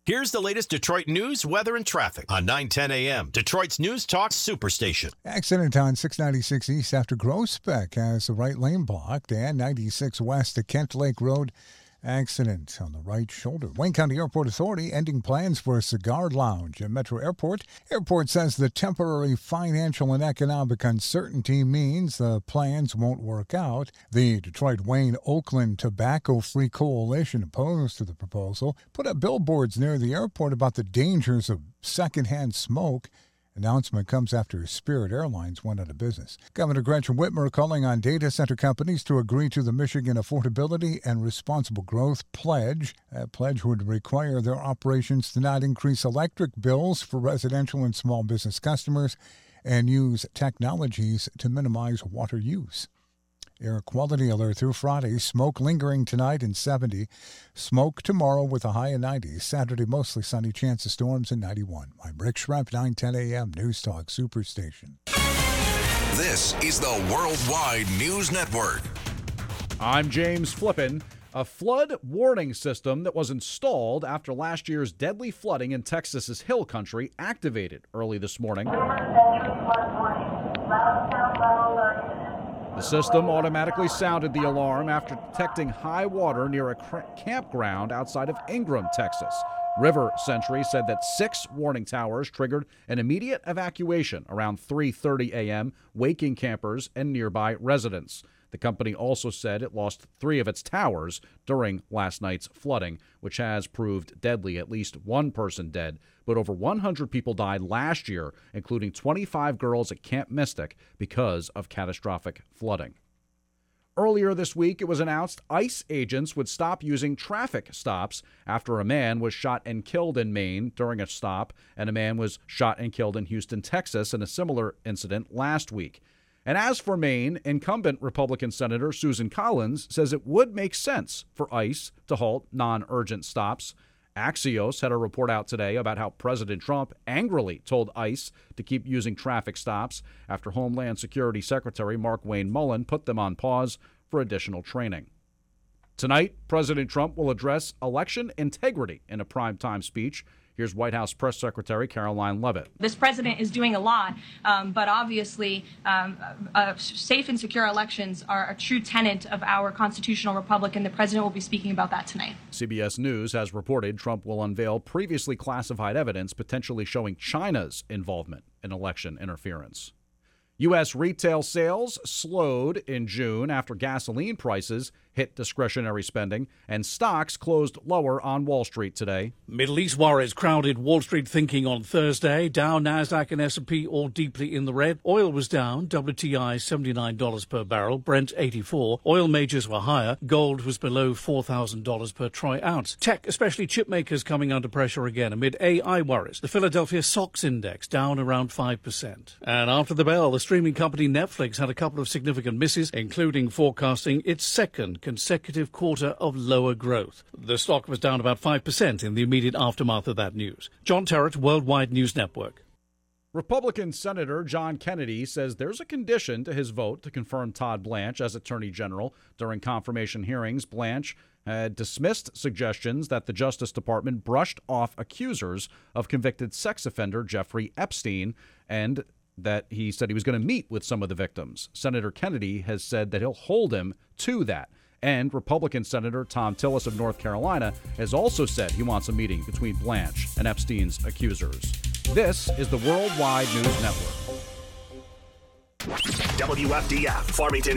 Here's the latest Detroit news, weather, and traffic on 9:10 a.m. Detroit's News Talk Superstation. Accident on 696 East after Groesbeck has the right lane blocked, and 96 West at Kent Lake Road. Accident on the right shoulder. Wayne County Airport Authority ending plans for a cigar lounge at Metro Airport. Airport says the temporary financial and economic uncertainty means the plans won't work out. The Detroit Wayne Oakland Tobacco Free Coalition, opposed to the proposal, put up billboards near the airport about the dangers of secondhand smoke. Announcement comes after Spirit Airlines went out of business. Governor Gretchen Whitmer calling on data center companies to agree to the Michigan Affordability and Responsible Growth Pledge. That pledge would require their operations to not increase electric bills for residential and small business customers and use technologies to minimize water use. Air quality alert through Friday. Smoke lingering tonight in 70. Smoke tomorrow with a high in 90. Saturday, mostly sunny, chance of storms in 91. I'm Rick Schrempf, 9:10 a.m. News Talk Superstation. This is the Worldwide News Network. I'm James Flippin. A flood warning system that was installed after last year's deadly flooding in Texas's Hill Country activated early this morning. The system automatically sounded the alarm after detecting high water near a campground outside of Ingram, Texas. River Sentry said that 6 warning towers triggered an immediate evacuation around 3:30 a.m., waking campers and nearby residents. The company also said it lost 3 of its towers during last night's flooding, which has proved deadly. At least 1 person dead, but over 100 people died last year, including 25 girls at Camp Mystic because of catastrophic flooding. Earlier this week, it was announced ICE agents would stop using traffic stops after a man was shot and killed in Maine during a stop, and a man was shot and killed in Houston, Texas, in a similar incident last week. And as for Maine, incumbent Republican Senator Susan Collins says it would make sense for ICE to halt non-urgent stops. Axios had a report out today about how President Trump angrily told ICE to keep using traffic stops after Homeland Security Secretary Markwayne Mullin put them on pause for additional training. Tonight, President Trump will address election integrity in a primetime speech. Here's White House Press Secretary Caroline Leavitt. This president is doing a lot, but obviously safe and secure elections are a true tenet of our constitutional republic, and the president will be speaking about that tonight. CBS News has reported Trump will unveil previously classified evidence potentially showing China's involvement in election interference. U.S. retail sales slowed in June after gasoline prices hit discretionary spending, and stocks closed lower on Wall Street today. Middle East worries crowded Wall Street thinking on Thursday. Dow, Nasdaq, and S&P all deeply in the red. Oil was down. WTI $79 per barrel. Brent $84. Oil majors were higher. Gold was below $4,000 per troy ounce. Tech, especially chip makers, coming under pressure again amid AI worries. The Philadelphia SOX index down around 5%. And after the bell, the streaming company Netflix had a couple of significant misses, including forecasting its second consecutive quarter of lower growth. The stock was down about 5% in the immediate aftermath of that news. John Terrett, Worldwide News Network. Republican Senator John Kennedy says there's a condition to his vote to confirm Todd Blanche as Attorney General. During confirmation hearings, Blanche had dismissed suggestions that the Justice Department brushed off accusers of convicted sex offender Jeffrey Epstein, and that he said he was going to meet with some of the victims. Senator Kennedy has said that he'll hold him to that. And Republican Senator Thom Tillis of North Carolina has also said he wants a meeting between Blanche and Epstein's accusers. This is the Worldwide News Network. WFDF, Farmington